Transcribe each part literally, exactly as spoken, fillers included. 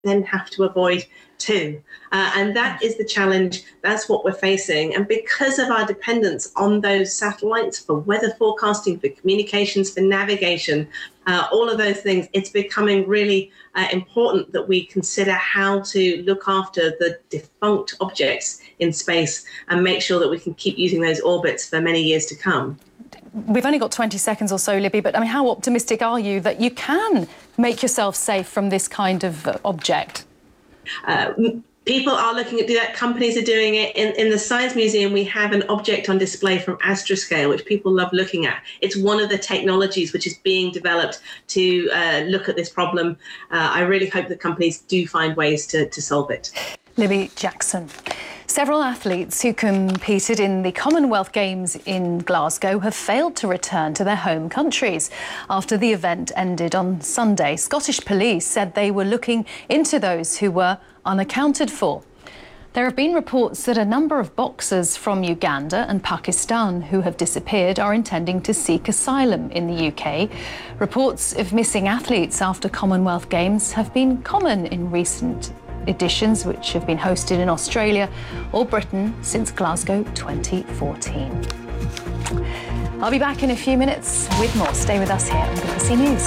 then have to avoid too. Uh, and that is the challenge. That's what we're facing. And because of our dependence on those satellites for weather forecasting, for communications, for navigation, uh, all of those things, it's becoming really uh, important that we consider how to look after the defunct objects in space and make sure that we can keep using those orbits for many years to come. We've only got twenty seconds or so, Libby, but I mean, how optimistic are you that you can make yourself safe from this kind of uh, object? Uh, people are looking at do that. Companies are doing it. In, in the Science Museum, we have an object on display from Astroscale, which people love looking at. It's one of the technologies which is being developed to uh, look at this problem. Uh, I really hope that companies do find ways to, to solve it. Libby Jackson. Several athletes who competed in the Commonwealth Games in Glasgow have failed to return to their home countries after the event ended on Sunday. Scottish police said they were looking into those who were unaccounted for. There have been reports that a number of boxers from Uganda and Pakistan who have disappeared are intending to seek asylum in the U K. Reports of missing athletes after Commonwealth Games have been common in recent editions, which have been hosted in Australia or Britain since Glasgow twenty fourteen. I'll be back in a few minutes with more. Stay with us here on B B C News.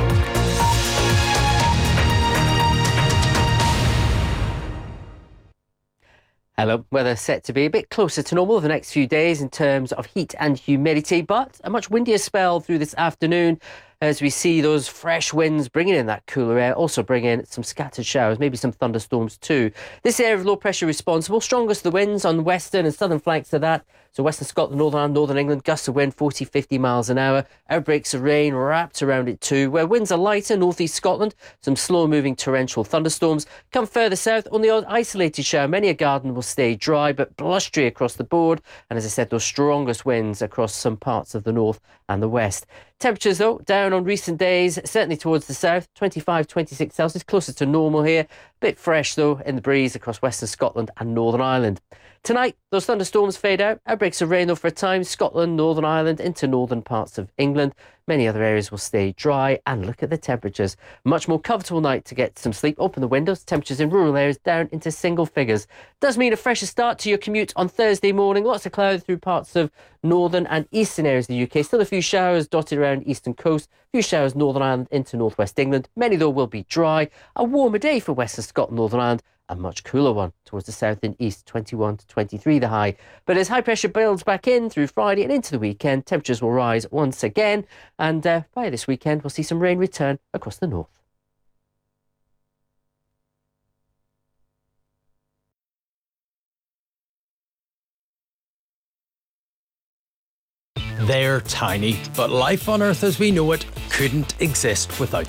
Hello. Weather set to be a bit closer to normal the next few days in terms of heat and humidity, but a much windier spell through this afternoon as we see those fresh winds bringing in that cooler air, also bringing in some scattered showers, maybe some thunderstorms too. This area of low pressure responsible, strongest of the winds on the western and southern flanks of that. So western Scotland, northern Ireland, northern England, gusts of wind forty, fifty miles an hour. Outbreaks of rain wrapped around it too, where winds are lighter, northeast Scotland, some slow moving torrential thunderstorms. Come further south, on the odd isolated shower, many a garden will stay dry but blustery across the board. And as I said, those strongest winds across some parts of the north and the west. Temperatures though, down on recent days, certainly towards the south, twenty-five, twenty-six Celsius, closer to normal here. Bit fresh though in the breeze across western Scotland and Northern Ireland. Tonight, those thunderstorms fade out. Outbreaks of rain though for a time, Scotland, Northern Ireland into northern parts of England. Many other areas will stay dry, and look at the temperatures. Much more comfortable night to get some sleep. Open the windows, temperatures in rural areas down into single figures. Does mean a fresher start to your commute on Thursday morning. Lots of cloud through parts of northern and eastern areas of the U K. Still a few showers dotted around eastern coast. A few showers Northern Ireland into northwest England. Many though will be dry. A warmer day for western Scotland, Northern Ireland. A much cooler one towards the south and east, twenty-one to twenty-three the high. But as high pressure builds back in through Friday and into the weekend, temperatures will rise once again. And uh, by this weekend, we'll see some rain return across the north. They're tiny, but life on Earth as we know it couldn't exist without